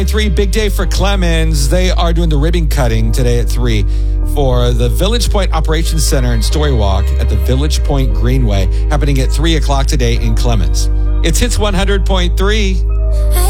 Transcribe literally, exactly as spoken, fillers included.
Three, big day for Clemens. They are doing the ribbon cutting today at three for the Village Point Operations Center and Story Walk at the Village Point Greenway, happening at three o'clock today in Clemens. It's Hits one hundred point three.